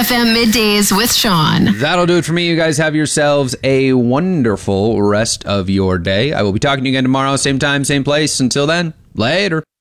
FM Middays with Sean. That'll do it for me. You guys have yourselves a wonderful rest of your day. I will be talking to you again tomorrow, same time, same place. Until then, later.